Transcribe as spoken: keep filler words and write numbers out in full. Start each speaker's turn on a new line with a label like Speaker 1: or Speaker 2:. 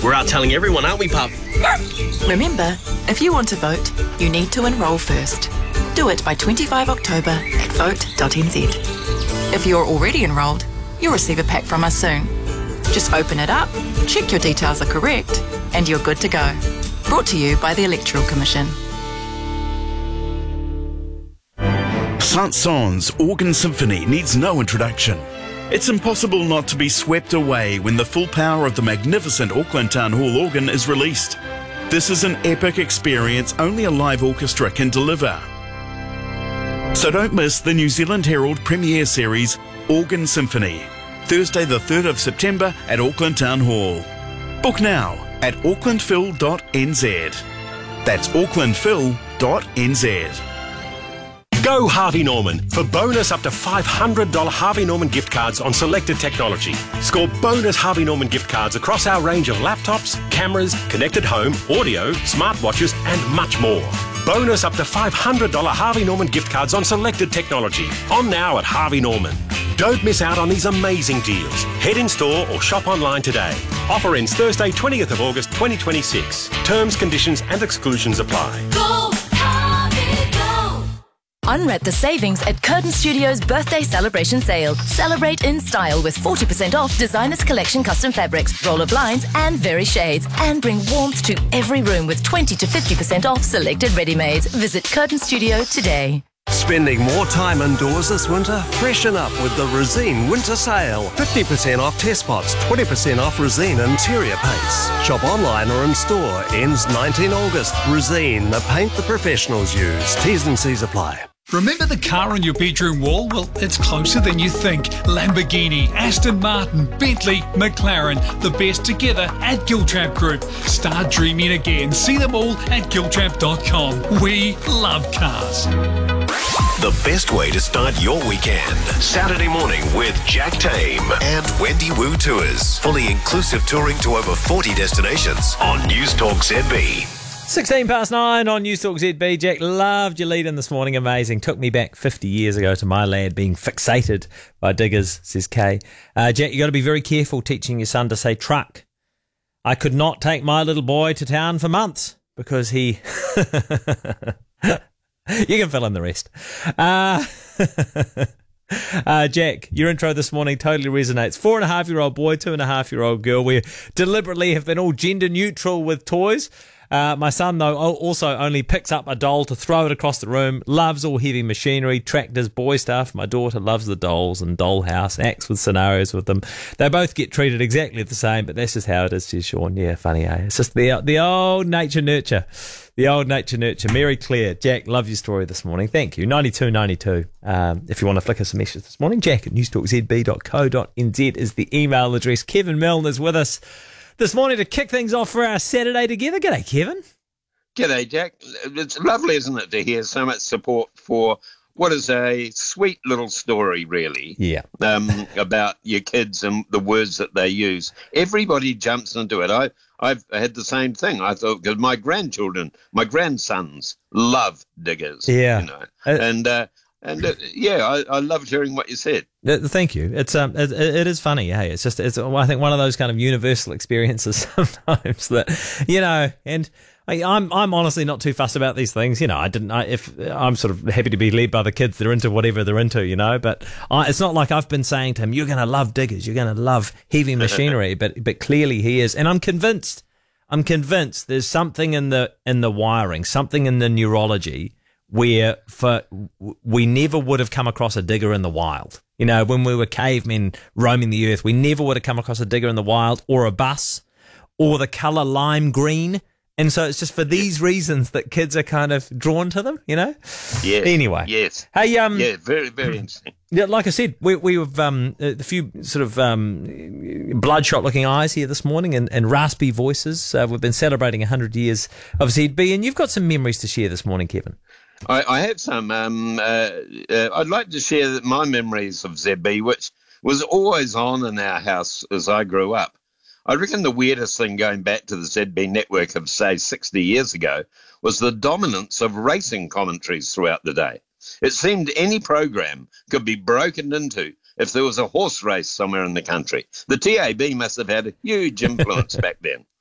Speaker 1: We're out telling everyone, aren't we, pup?
Speaker 2: Remember, if you want to vote, you need to enrol first. Do it by the twenty-fifth of October at vote dot n z. If you're already enrolled, you'll receive a pack from us soon. Just open it up, check your details are correct, and you're good to go. Brought to you by the Electoral Commission.
Speaker 3: Saint-Saëns Organ Symphony needs no introduction. It's impossible not to be swept away when the full power of the magnificent Auckland Town Hall organ is released. This is an epic experience only a live orchestra can deliver. So don't miss the New Zealand Herald premiere series Organ Symphony, Thursday the third of September at Auckland Town Hall. Book now at auckland phil dot n z. That's auckland phil dot n z.
Speaker 4: Go Harvey Norman for bonus up to five hundred dollars Harvey Norman gift cards on selected technology. Score bonus Harvey Norman gift cards across our range of laptops, cameras, connected home, audio, smartwatches and much more. Bonus up to five hundred dollars Harvey Norman gift cards on selected technology. On now at Harvey Norman. Don't miss out on these amazing deals. Head in store or shop online today. Offer ends Thursday, twentieth of August twenty twenty-six. Terms, conditions and exclusions apply.
Speaker 5: Go Harvey, go!
Speaker 6: Unwrap the savings at Curtin Studios' birthday celebration sale. Celebrate in style with forty percent off Designers Collection custom fabrics, roller blinds and very shades. And bring warmth to every room with twenty to fifty percent off selected ready-mades. Visit Curtin Studio today.
Speaker 7: Spending more time indoors this winter? Freshen up with the Resene Winter Sale. fifty percent off test pots, twenty percent off Resene interior paints. Shop online or in store. Ends nineteenth of August. Resene, the paint the professionals use. T's and C's apply.
Speaker 8: Remember the car on your bedroom wall? Well, it's closer than you think. Lamborghini, Aston Martin, Bentley, McLaren, the best together at Giltrap Group. Start dreaming again. See them all at giltrap dot com. We love cars.
Speaker 9: The best way to start your weekend. Saturday morning with Jack Tame and Wendy Wu Tours. Fully inclusive touring to over forty destinations on Newstalk Z B.
Speaker 10: sixteen past nine on Newstalk Z B. Jack, loved your lead in this morning. Amazing. Took me back fifty years ago to my lad being fixated by diggers, says Kay. Uh, Jack, you got to be very careful teaching your son to say truck. I could not take my little boy to town for months because he... You can fill in the rest. Uh, uh, Jack, your intro this morning totally resonates. Four and a half year old boy, two and a half year old girl. We deliberately have been all gender neutral with toys. Uh, my son, though, also only picks up a doll to throw it across the room, loves all heavy machinery, tractors, boy stuff. My daughter loves the dolls and dollhouse, acts with scenarios with them. They both get treated exactly the same, but that's just how it is, says Sean. Yeah, funny, eh? It's just the, the old nature nurture. The old nature nurture. Mary Claire. Jack, love your story this morning. Thank you. ninety-two ninety-two. Um, if you want to flick us a message this morning, jack at newstalk z b dot co dot n z is the email address. Kevin Milne is with us this morning to kick things off for our Saturday together. G'day, Kevin.
Speaker 11: G'day, Jack. It's lovely, isn't it, to hear so much support for what is a sweet little story, really.
Speaker 10: Yeah.
Speaker 11: Um, about your kids and the words that they use. Everybody jumps into it. I, I've had the same thing. I thought, because my grandchildren, my grandsons love diggers.
Speaker 10: Yeah.
Speaker 11: You know, uh, and, uh, And uh, yeah, I, I loved hearing what you said.
Speaker 10: Uh, thank you. It's um, it, it is funny. Hey, it's just it's I think one of those kind of universal experiences sometimes that you know. And I, I'm I'm honestly not too fussed about these things. You know, I didn't. I, if I'm sort of happy to be led by the kids, they're into whatever they're into. You know, but I, it's not like I've been saying to him, "You're going to love diggers. You're going to love heavy machinery." but but clearly he is, and I'm convinced. I'm convinced there's something in the in the wiring, something in the neurology, where for we never would have come across a digger in the wild. You know, when we were cavemen roaming the earth, we never would have come across a digger in the wild or a bus or the colour lime green. And so it's just for these reasons that kids are kind of drawn to them, you know?
Speaker 11: Yeah.
Speaker 10: Anyway.
Speaker 11: Yes.
Speaker 10: Hey, um,
Speaker 11: yeah, very, very interesting.
Speaker 10: Yeah, like I said, we we have um, a few sort of um, bloodshot-looking eyes here this morning and, and raspy voices. Uh, we've been celebrating one hundred years of Z B, and you've got some memories to share this morning, Kevin.
Speaker 11: I, I have some. Um, uh, uh, I'd like to share my memories of Z B, which was always on in our house as I grew up. I reckon the weirdest thing going back to the Z B network of, say, sixty years ago was the dominance of racing commentaries throughout the day. It seemed any program could be broken into if there was a horse race somewhere in the country. The T A B must have had a huge influence back then.